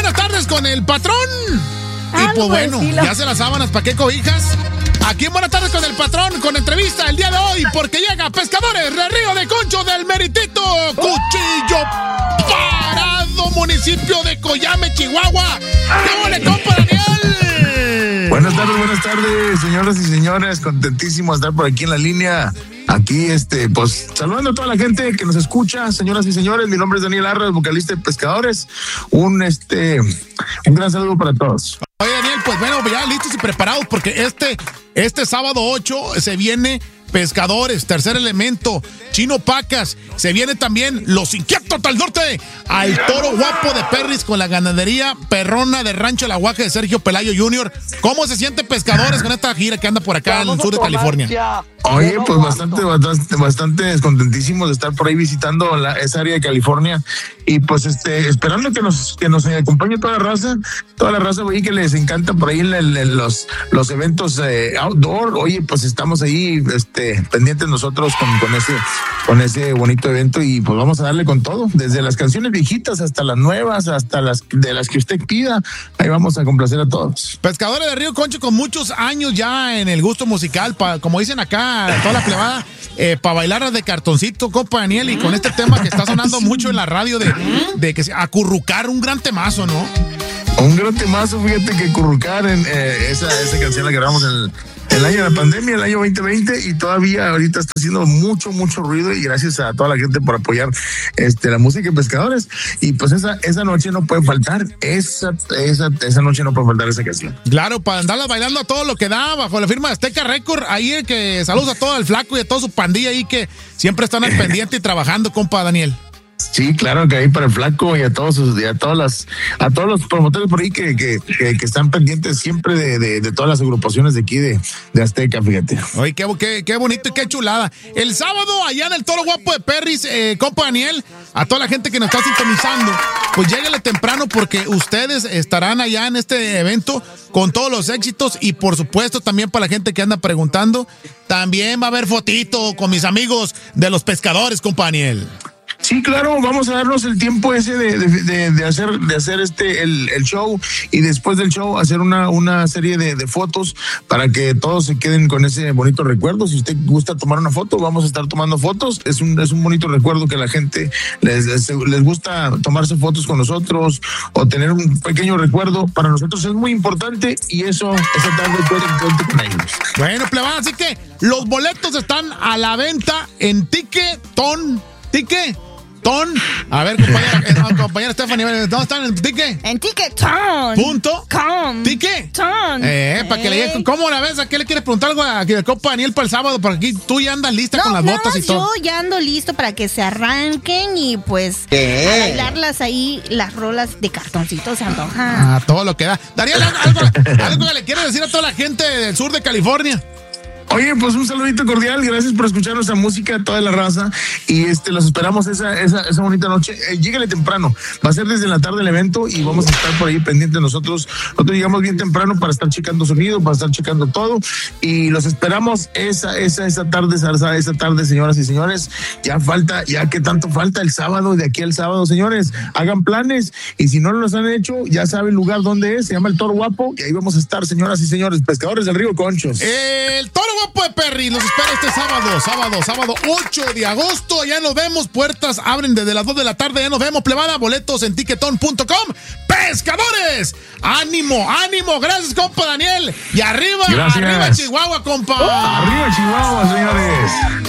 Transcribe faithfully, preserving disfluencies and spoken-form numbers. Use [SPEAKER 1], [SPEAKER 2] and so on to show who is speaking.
[SPEAKER 1] buenas tardes con el patrón. Y
[SPEAKER 2] Algo
[SPEAKER 1] pues bueno,
[SPEAKER 2] estilo.
[SPEAKER 1] ya hace las sábanas, ¿para qué cobijas? Aquí en Buenas tardes con el patrón, con entrevista el día de hoy, porque llega Pescadores de Río de Concho del Meritito Cuchillo Parado, municipio de Coyame, Chihuahua. ¿Qué le compa, Daniel?
[SPEAKER 3] Buenas tardes, buenas tardes, señoras y señores, contentísimo de estar por aquí en la línea. Aquí, este, pues, saludando a toda la gente que nos escucha, señoras y señores. Mi nombre es Daniel Arras, vocalista de Pescadores. Un, este, un gran saludo para todos.
[SPEAKER 1] Oye, Daniel, pues bueno, ya listos y preparados porque este, este sábado ocho se viene Pescadores, Tercer Elemento, Chino Pacas, se viene también Los Inquietos del Norte, al Toro Guapo de Perris con la ganadería perrona de Rancho El Aguaje de Sergio Pelayo junior ¿Cómo se siente Pescadores con esta gira que anda por acá en el sur de California?
[SPEAKER 3] Oye, pues bastante, bastante, bastante descontentísimos de estar por ahí visitando la, esa área de California y pues este, esperando que nos, que nos acompañe toda la raza, toda la raza, oye, que les encanta por ahí en, el, en los, los eventos eh, outdoor. Oye, pues estamos ahí, este, pendientes nosotros con, con ese, con ese bonito evento y pues vamos a darle con todo, desde las canciones viejitas hasta las nuevas, hasta las de las que usted pida. Ahí vamos a complacer a todos.
[SPEAKER 1] Pescadores de Río Concho con muchos años ya en el gusto musical, pa, como dicen acá, toda la plebada, eh, para bailar de cartoncito, compa Daniel, y con este tema que está sonando mucho en la radio de, de que se acurrucar, un gran temazo, ¿no?
[SPEAKER 3] Un gran temazo, fíjate que currucar en eh, esa, esa canción la grabamos en el, el año de la pandemia, el año veinte veinte, y todavía ahorita está haciendo mucho, mucho ruido, y gracias a toda la gente por apoyar este, la música de Pescadores. Y pues esa, esa noche no puede faltar, esa, esa, esa noche no puede faltar esa canción.
[SPEAKER 1] Claro, para andarlas bailando a todo lo que da, bajo la firma de Azteca Record, ahí eh, que saludos a todo el flaco y a toda su pandilla ahí que siempre están al pendiente y trabajando, compa Daniel.
[SPEAKER 3] Sí, claro, que ahí para el flaco y a todos sus, y a todas las, a todos los promotores por ahí que, que, que, que están pendientes siempre de, de, de todas las agrupaciones de aquí de, de Azteca, fíjate.
[SPEAKER 1] Oye, qué, qué, qué bonito y qué chulada. El sábado, allá en el Toro Guapo de Perris, eh, compa Daniel, a toda la gente que nos está sintonizando, pues lléguele temprano porque ustedes estarán allá en este evento con todos los éxitos y por supuesto también para la gente que anda preguntando, también va a haber fotito con mis amigos de los Pescadores, compa Daniel.
[SPEAKER 3] Sí, claro, vamos a darnos el tiempo ese de, de, de, de hacer de hacer este el, el show y después del show hacer una, una serie de, de fotos para que todos se queden con ese bonito recuerdo. Si usted gusta tomar una foto, vamos a estar tomando fotos. Es un, es un bonito recuerdo que la gente les, les, les gusta tomarse fotos con nosotros o tener un pequeño recuerdo. Para nosotros es muy importante y eso esa tarde pueden contar con ellos.
[SPEAKER 1] Bueno, plebada, así que los boletos están a la venta en Tiquetón. ¿Tique? Ton. A ver, compañera, eh, compañera Stephanie, ¿dónde están? ¿En Tique?
[SPEAKER 2] En Tiquetón.
[SPEAKER 1] Punto.
[SPEAKER 2] Com.
[SPEAKER 1] ¿Tique?
[SPEAKER 2] Ton.
[SPEAKER 1] Eh, para que le diga, ¿cómo la ves? ¿A qué le quieres preguntar algo a que compa Daniel para el sábado? Porque aquí tú ya andas lista
[SPEAKER 2] No,
[SPEAKER 1] con las
[SPEAKER 2] nada
[SPEAKER 1] botas y
[SPEAKER 2] más
[SPEAKER 1] todo.
[SPEAKER 2] yo ya ando listo para que se arranquen y pues
[SPEAKER 3] ¿Qué?
[SPEAKER 2] a bailarlas ahí, las rolas de cartoncito se antoja.
[SPEAKER 1] Ah, todo lo que da. Daniel, algo, algo que le quieres decir a toda la gente del sur de California.
[SPEAKER 3] Oye, pues un saludito cordial, gracias por escuchar nuestra música, toda la raza, y este los esperamos esa, esa, esa bonita noche. Eh, llégale temprano, va a ser desde la tarde el evento y vamos a estar por ahí pendientes nosotros. Nosotros llegamos bien temprano para estar checando sonido, para estar checando todo, y los esperamos esa, esa, esa tarde, esa, esa tarde, señoras y señores. Ya falta, ya que tanto falta el sábado, de aquí al sábado, señores, hagan planes, y si no los han hecho, ya saben el lugar donde es, se llama el Toro Guapo, y ahí vamos a estar, señoras y señores, Pescadores del Río Conchos.
[SPEAKER 1] El Toro Guapo de Perry nos espera este sábado, sábado, sábado ocho de agosto. Ya nos vemos, puertas abren desde las dos de la tarde. Ya nos vemos, plebada. Boletos en tiquetón punto com. ¡Pescadores! ¡Ánimo, ánimo! Gracias, compa Daniel. Y arriba,
[SPEAKER 3] Gracias.
[SPEAKER 1] arriba Chihuahua, compa.
[SPEAKER 3] Arriba Chihuahua, señores.